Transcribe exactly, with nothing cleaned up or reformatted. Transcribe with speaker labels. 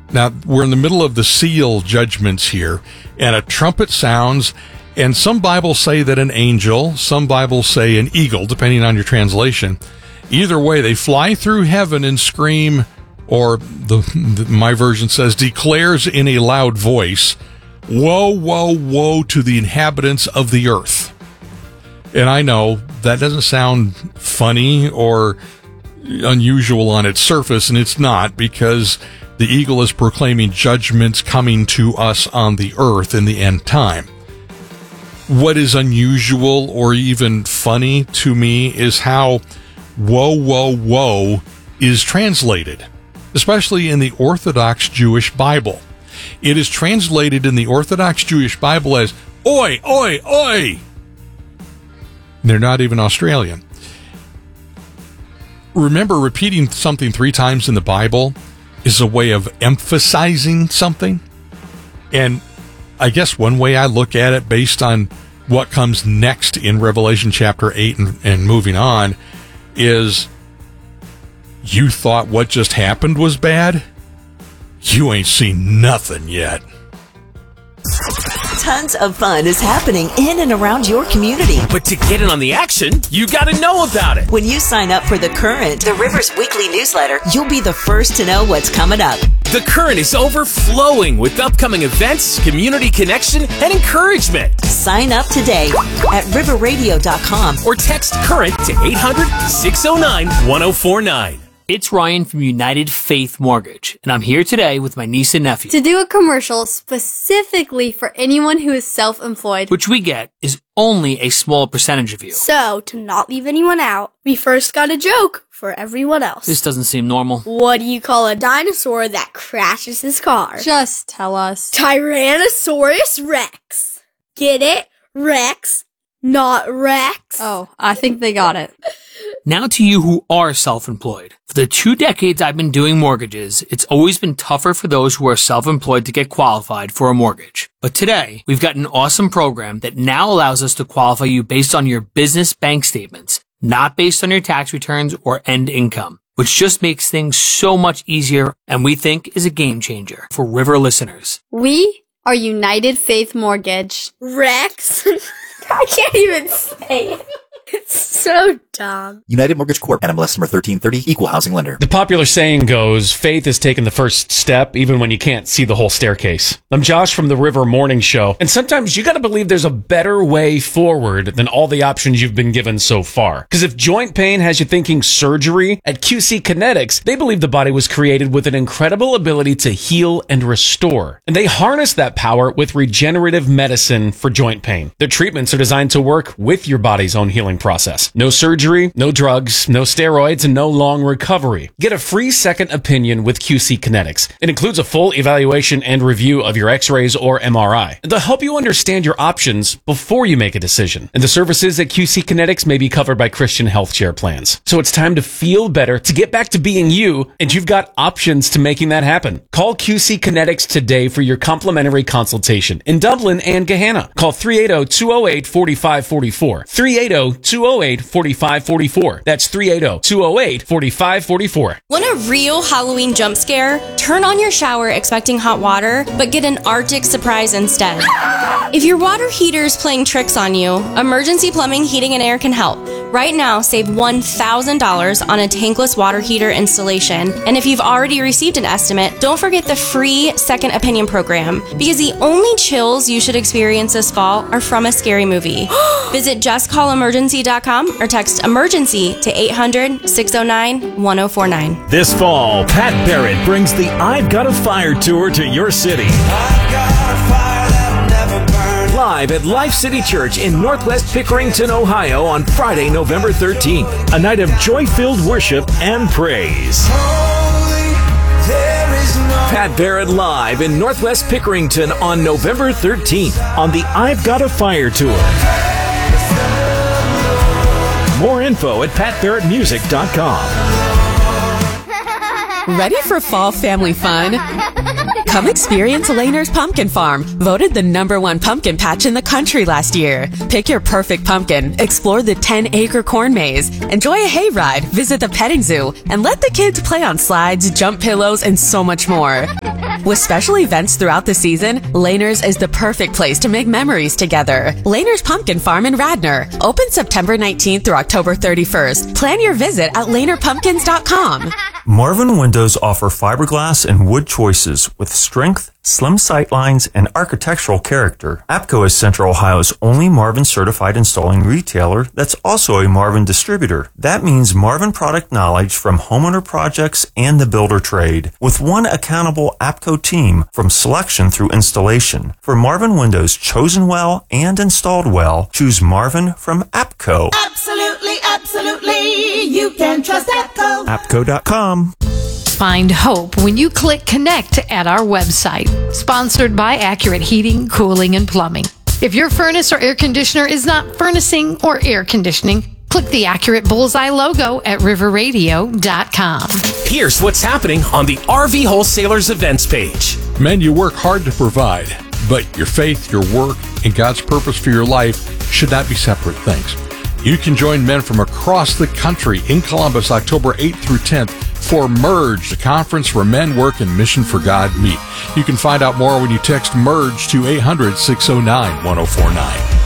Speaker 1: Now, we're in the middle of the seal judgments here, and a trumpet sounds, and some Bibles say that an angel, some Bibles say an eagle, depending on your translation. Either way, they fly through heaven and scream, or the, the my version says, declares in a loud voice, woe, woe, woe to the inhabitants of the earth. And I know that doesn't sound funny or unusual on its surface, and it's not, because the eagle is proclaiming judgments coming to us on the earth in the end time. What is unusual or even funny to me is how woe, woe, woe is translated, especially in the Orthodox Jewish Bible. It is translated in the Orthodox Jewish Bible as oi, oi, oi. They're not even Australian. Remember, repeating something three times in the Bible is a way of emphasizing something. And I guess one way I look at it, based on what comes next in Revelation chapter eight and, and moving on, is you thought what just happened was bad? You ain't seen nothing yet.
Speaker 2: Tons of fun is happening in and around your community.
Speaker 3: But to get in on the action, you gotta know about it.
Speaker 2: When you sign up for The Current, the Rivers weekly newsletter, you'll be the first to know what's coming up.
Speaker 3: The Current is overflowing with upcoming events, community connection, and encouragement.
Speaker 2: Sign up today at river radio dot com
Speaker 3: or text CURRENT to eight hundred, six oh nine, one oh four nine.
Speaker 4: It's Ryan from United Faith Mortgage, and I'm here today with my niece and nephew
Speaker 5: to do a commercial specifically for anyone who is self-employed,
Speaker 4: which we get is only a small percentage of you.
Speaker 6: So, to not leave anyone out, we first got a joke for everyone else.
Speaker 4: This doesn't seem normal.
Speaker 6: What do you call a dinosaur that crashes his car?
Speaker 5: Just tell us.
Speaker 6: Tyrannosaurus Rex. Get it? Rex, not Rex.
Speaker 5: Oh, I think they got it.
Speaker 4: Now to you who are self-employed. For the two decades I've been doing mortgages, it's always been tougher for those who are self-employed to get qualified for a mortgage. But today, we've got an awesome program that now allows us to qualify you based on your business bank statements, not based on your tax returns or end income, which just makes things so much easier and we think is a game changer for River listeners.
Speaker 5: We are United Faith Mortgage.
Speaker 6: Rex? I can't even say it. It's so dumb.
Speaker 7: United Mortgage Corp. N M L S number thirteen thirty, Equal Housing Lender.
Speaker 8: The popular saying goes, faith is taking the first step even when you can't see the whole staircase. I'm Josh from the River Morning Show, and sometimes you gotta believe there's a better way forward than all the options you've been given so far. Because if joint pain has you thinking surgery, at Q C Kinetics, they believe the body was created with an incredible ability to heal and restore. And they harness that power with regenerative medicine for joint pain. Their treatments are designed to work with your body's own healing process. No surgery, no drugs, no steroids, and no long recovery. Get a free second opinion with Q C Kinetics. It includes a full evaluation and review of your x-rays or M R I. They'll help you understand your options before you make a decision. And the services at Q C Kinetics may be covered by Christian health share plans. So it's time to feel better, to get back to being you, and you've got options to making that happen. Call Q C Kinetics today for your complimentary consultation in Dublin and Gahanna. Call three eight zero, two zero eight, four five four four. three eight zero, two zero eight, four five four four. That's three eight zero, two zero eight, four five four four.
Speaker 9: Want a real Halloween jump scare? Turn on your shower expecting hot water, but get an Arctic surprise instead. If your water heater is playing tricks on you, Emergency Plumbing, Heating, and Air can help. Right now, save one thousand dollars on a tankless water heater installation. And if you've already received an estimate, don't forget the free Second Opinion program, because the only chills you should experience this fall are from a scary movie. Visit just call emergency dot com or text emergency to eight hundred, six oh nine, one oh four nine.
Speaker 10: This fall, Pat Barrett brings the I've Got a Fire tour to your city. I've got a fire that'll never burn. Live at Life City Church in Northwest Pickerington, Ohio on Friday, November thirteenth. A night of joy-filled worship and praise. Holy, there is no... Pat Barrett live in Northwest Pickerington on November thirteenth on the I've Got a Fire tour. More info at pat barrett music dot com.
Speaker 11: Ready for fall family fun? Come experience Lehner's Pumpkin Farm, voted the number one pumpkin patch in the country last year. Pick your perfect pumpkin, explore the ten-acre corn maze, enjoy a hayride, visit the petting zoo, and let the kids play on slides, jump pillows, and so much more. With special events throughout the season, Laners is the perfect place to make memories together. Laners Pumpkin Farm in Radnor. Open September nineteenth through October thirty-first. Plan your visit at laner pumpkins dot com.
Speaker 12: Marvin Windows offer fiberglass and wood choices with strength, slim sightlines, and architectural character. APCO is Central Ohio's only Marvin certified installing retailer that's also a Marvin distributor. That means Marvin product knowledge from homeowner projects and the builder trade, with one accountable APCO team from selection through installation. For Marvin Windows chosen well and installed well, choose Marvin from APCO.
Speaker 13: Absolutely, absolutely. You can trust APCO.
Speaker 12: APCO dot com.
Speaker 14: Find hope when you click connect at our website. Sponsored by Accurate Heating, Cooling, and Plumbing. If your furnace or air conditioner is not furnacing or air conditioning, click the Accurate Bullseye logo at river radio dot com.
Speaker 3: Here's what's happening on the R V Wholesalers events page.
Speaker 1: Men, you work hard to provide, but your faith, your work, and God's purpose for your life should not be separate things. You can join men from across the country in Columbus October eighth through tenth for Merge, the conference where men work and mission for God meet. You can find out more when you text MERGE to eight hundred, six oh nine, one oh four nine.